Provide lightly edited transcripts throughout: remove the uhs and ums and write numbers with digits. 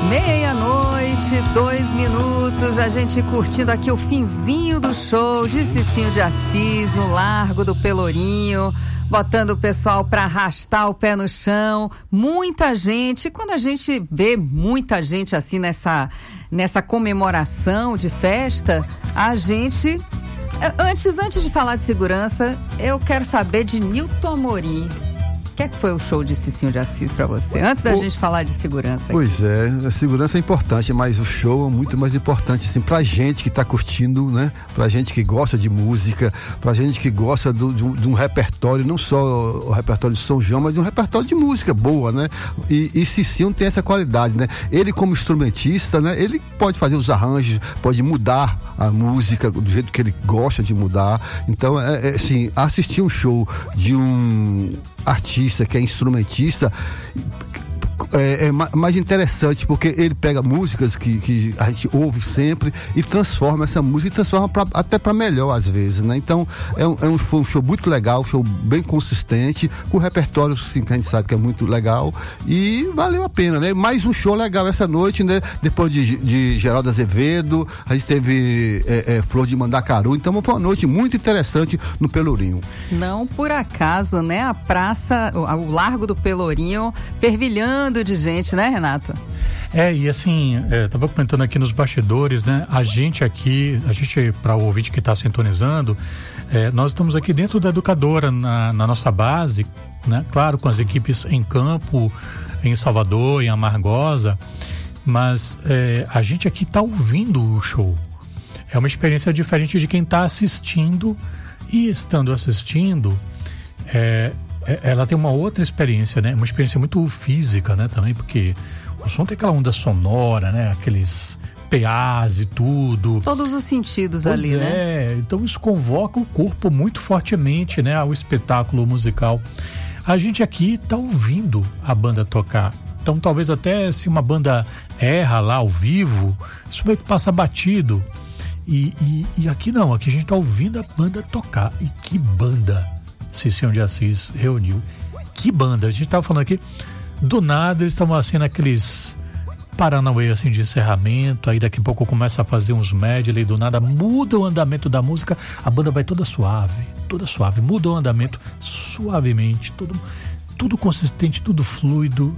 Meia-noite, 2 minutos, a gente curtindo aqui o finzinho do show de Cicinho de Assis no Largo do Pelourinho, botando o pessoal para arrastar o pé no chão. Muita gente, quando a gente vê muita gente assim nessa comemoração de festa, a gente... Antes de falar de segurança, eu quero saber de Nilton Amorim. O que é que foi o show de Cicinho de Assis para você? Antes da gente falar de segurança. Aqui. Pois é, a segurança é importante, mas o show é muito mais importante, assim, pra gente que tá curtindo, né? Pra gente que gosta de música, pra gente que gosta de um repertório, não só o repertório de São João, mas de um repertório de música boa, né? E Cicinho tem essa qualidade, né? Ele como instrumentista, né? Ele pode fazer os arranjos, pode mudar a música do jeito que ele gosta de mudar. Então, assim, assistir um show de um artista que é instrumentista é mais interessante, porque ele pega músicas que a gente ouve sempre e transforma essa música e transforma até para melhor às vezes, né? Então foi um show muito legal, um show bem consistente, com repertório assim, que a gente sabe que é muito legal e valeu a pena, né? Mais um show legal essa noite, né? Depois de Geraldo Azevedo, a gente teve Flor de Mandacaru, então foi uma noite muito interessante no Pelourinho. Não por acaso, né? A praça, o Largo do Pelourinho fervilhando de gente, né, Renato? E assim, tava comentando aqui nos bastidores, né? A gente, para o ouvinte que está sintonizando, nós estamos aqui dentro da Educadora, na nossa base, né? Claro, com as equipes em campo, em Salvador, em Amargosa, mas a gente aqui está ouvindo o show. É uma experiência diferente de quem está assistindo, e estando assistindo, ela tem uma outra experiência, né? Uma experiência muito física, né? Também, porque o som tem aquela onda sonora, né? Aqueles PAs e tudo. Todos os sentidos ali, né? Então isso convoca o corpo muito fortemente, né? Ao espetáculo musical. A gente aqui tá ouvindo a banda tocar. Então talvez até se uma banda erra lá ao vivo, isso meio que passa batido. E aqui não, aqui a gente tá ouvindo a banda tocar. E que banda Cicinho de Assis reuniu. Que banda! A gente tava falando aqui, do nada eles estavam assim naqueles paranauê assim de encerramento, aí daqui a pouco começa a fazer uns medley, do nada muda o andamento da música, a banda vai toda suave, muda o andamento suavemente, tudo consistente, tudo fluido.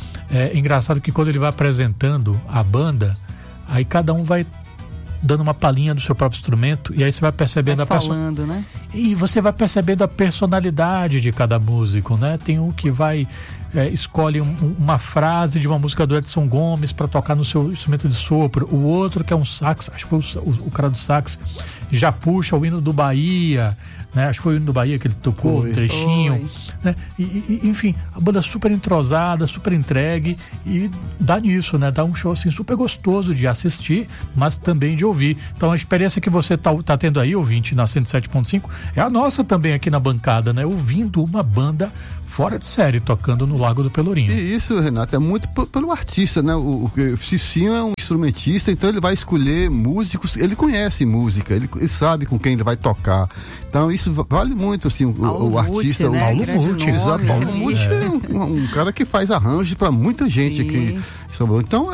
É engraçado que quando ele vai apresentando a banda, aí cada um vai dando uma palhinha do seu próprio instrumento, e aí você vai percebendo né? E você vai percebendo a personalidade de cada músico, né? Tem um que vai escolhe uma frase de uma música do Edson Gomes para tocar no seu instrumento de sopro, o outro que é um sax, acho que foi o cara do sax, já puxa o hino do Bahia, né? Acho que foi o hino do Bahia que ele tocou, um trechinho, né? Enfim, a banda super entrosada, super entregue, e dá nisso, né? Dá um show assim super gostoso de assistir, mas também de ouvir. Então a experiência que você tá tendo aí, ouvinte, na 107.5, é a nossa também aqui na bancada, né? Ouvindo uma banda fora de série, tocando no Largo do Pelourinho. E isso, Renato, é muito pelo artista, né? O Cicinho é um instrumentista, então ele vai escolher músicos, ele conhece música, ele sabe com quem ele vai tocar. Então isso vale muito, assim, o artista, né? Paulo Muti. Paulo Muti é um cara que faz arranjos para muita gente aqui. Então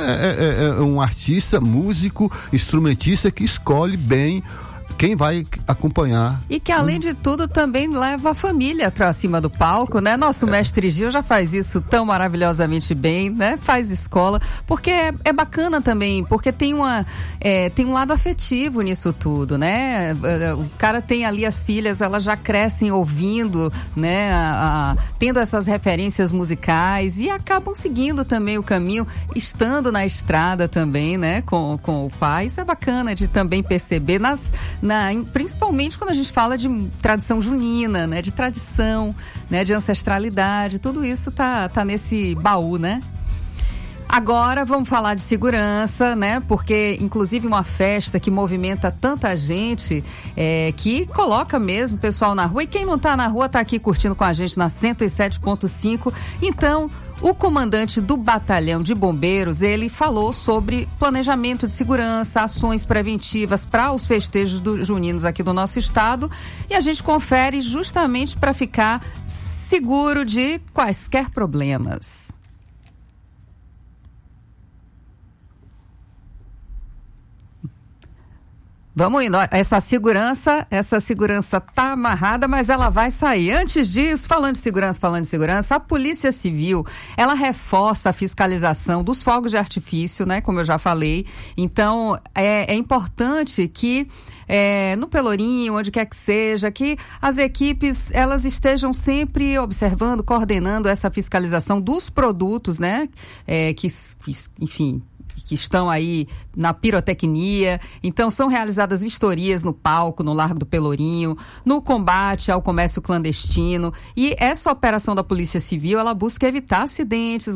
é um artista, músico, instrumentista que escolhe bem quem vai acompanhar. E que, além de tudo, também leva a família pra cima do palco, né? Nosso mestre Gil já faz isso tão maravilhosamente bem, né? Faz escola, porque é bacana também, porque tem um lado afetivo nisso tudo, né? O cara tem ali as filhas, elas já crescem ouvindo, né? Tendo essas referências musicais e acabam seguindo também o caminho, estando na estrada também, né? Com o pai. Isso é bacana de também perceber principalmente quando a gente fala de tradição junina, né? De tradição, né? De ancestralidade, tudo isso tá nesse baú, né? Agora vamos falar de segurança, né? Porque inclusive uma festa que movimenta tanta gente, que coloca mesmo o pessoal na rua, e quem não tá na rua tá aqui curtindo com a gente na 107.5. Então, o comandante do Batalhão de Bombeiros, ele falou sobre planejamento de segurança, ações preventivas para os festejos juninos aqui do nosso estado, e a gente confere justamente para ficar seguro de quaisquer problemas. Vamos indo. Essa segurança tá amarrada, mas ela vai sair. Antes disso, falando de segurança, a Polícia Civil, ela reforça a fiscalização dos fogos de artifício, né? Como eu já falei. Então, é importante que no Pelourinho, onde quer que seja, que as equipes, elas estejam sempre observando, coordenando essa fiscalização dos produtos, né? Enfim, que estão aí na pirotecnia. Então, são realizadas vistorias no palco, no Largo do Pelourinho, no combate ao comércio clandestino. E essa operação da Polícia Civil, ela busca evitar acidentes,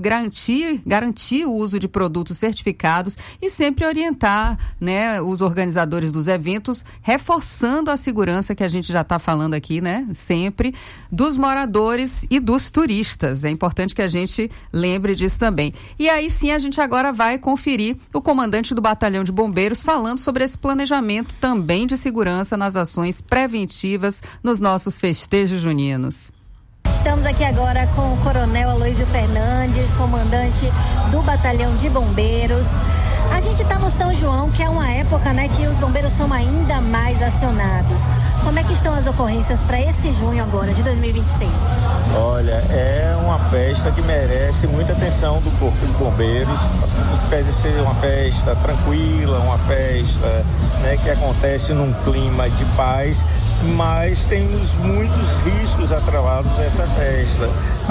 garantir o uso de produtos certificados e sempre orientar, né, os organizadores dos eventos, reforçando a segurança que a gente já está falando aqui, né, sempre, dos moradores e dos turistas. É importante que a gente lembre disso também. E aí sim, a gente agora vai conferir o comandante do Batalhão de Bombeiros falando sobre esse planejamento também de segurança nas ações preventivas nos nossos festejos juninos. Estamos aqui agora com o Coronel Aloysio Fernandes, comandante do Batalhão de Bombeiros. A gente está no São João, que é uma época, né, que os bombeiros são ainda mais acionados. Como é que estão as ocorrências para esse junho agora, de 2026? Olha, é uma festa que merece muita atenção do Corpo de Bombeiros. Deve ser uma festa tranquila, uma festa, né, que acontece num clima de paz, mas temos muitos riscos atrelados a essa festa,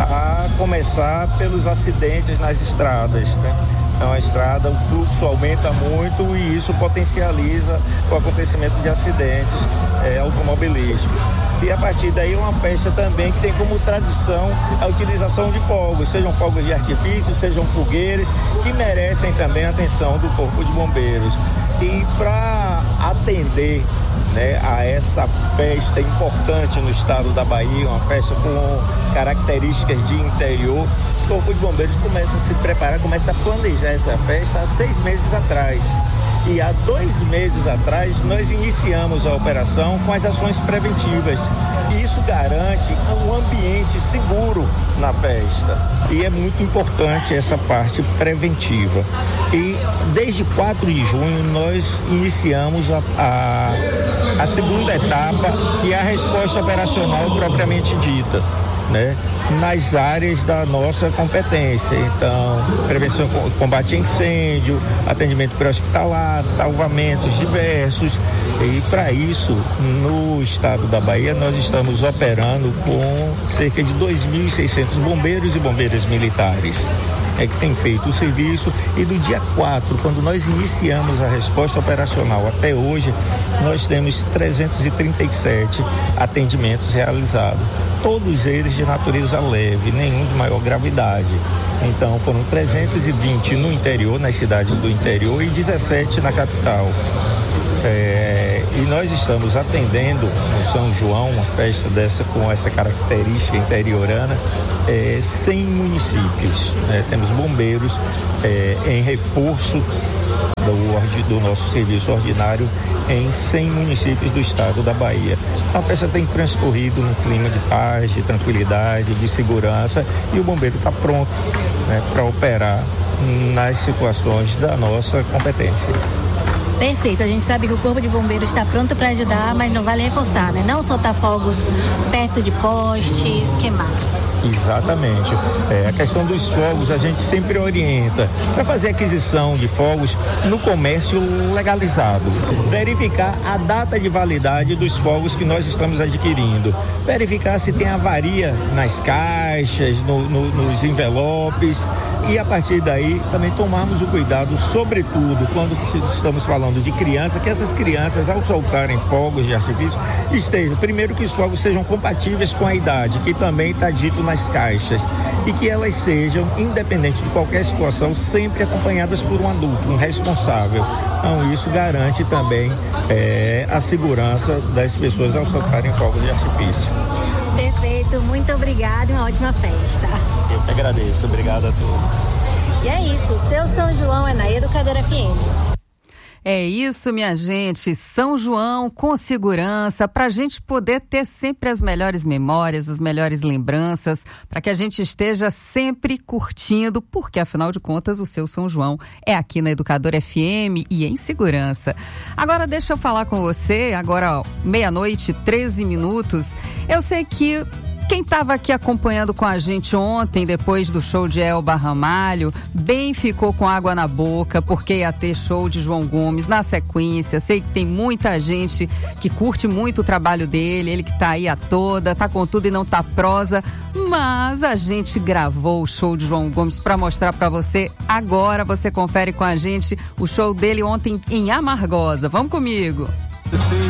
a começar pelos acidentes nas estradas, né? Então, a estrada, o fluxo aumenta muito e isso potencializa o acontecimento de acidentes automobilísticos. E a partir daí é uma festa também que tem como tradição a utilização de fogos, sejam fogos de artifício, sejam fogueiras, que merecem também a atenção do Corpo de Bombeiros. E para atender, né, a essa festa importante no estado da Bahia, uma festa com características de interior, o Corpo de Bombeiros começa a se preparar, começa a planejar essa festa há 6 meses atrás. E há 2 meses atrás nós iniciamos a operação com as ações preventivas. E isso garante um ambiente seguro na festa. E é muito importante essa parte preventiva. E desde 4 de junho nós iniciamos a segunda etapa, que é a resposta operacional propriamente dita, né, nas áreas da nossa competência. Então, prevenção, combate a incêndio, atendimento pré-hospitalar, salvamentos diversos. E para isso, no estado da Bahia, nós estamos operando com cerca de 2.600 bombeiros e bombeiras militares que tem feito o serviço. E do dia 4, quando nós iniciamos a resposta operacional até hoje, nós temos 337 atendimentos realizados, todos eles de natureza leve, nenhum de maior gravidade. Então foram 320 no interior, nas cidades do interior, e 17 na capital. E nós estamos atendendo no São João, uma festa dessa com essa característica interiorana, 100 municípios. Temos bombeiros em reforço do nosso serviço ordinário em 100 municípios do estado da Bahia. A festa tem transcorrido num clima de paz, de tranquilidade, de segurança, e o bombeiro está pronto, né, para operar nas situações da nossa competência. Perfeito, a gente sabe que o Corpo de Bombeiros está pronto para ajudar, mas não vale reforçar, né? Não soltar fogos perto de postes, que mais? Exatamente. A questão dos fogos a gente sempre orienta para fazer aquisição de fogos no comércio legalizado. Verificar a data de validade dos fogos que nós estamos adquirindo. Verificar se tem avaria nas caixas, nos envelopes. E a partir daí também tomarmos o cuidado, sobretudo quando estamos falando de criança, que essas crianças, ao soltarem fogos de artifício, primeiro que os fogos sejam compatíveis com a idade, que também está dito nas caixas, e que elas sejam, independente de qualquer situação, sempre acompanhadas por um adulto, um responsável. Então isso garante também a segurança das pessoas ao soltarem fogos de artifício. Perfeito, muito obrigada e uma ótima festa. Eu que agradeço, obrigado a todos. E é isso, o seu São João é na Educadora FM. É isso, minha gente. São João com segurança, para a gente poder ter sempre as melhores memórias, as melhores lembranças, para que a gente esteja sempre curtindo, porque afinal de contas o seu São João é aqui na Educadora FM e em segurança. Agora deixa eu falar com você, agora 00:13. Eu sei que quem estava aqui acompanhando com a gente ontem, depois do show de Elba Ramalho, bem ficou com água na boca, porque ia ter show de João Gomes na sequência. Sei que tem muita gente que curte muito o trabalho dele, ele que tá aí a toda, tá com tudo e não tá prosa, mas a gente gravou o show de João Gomes para mostrar para você agora. Você confere com a gente o show dele ontem em Amargosa. Vamos comigo!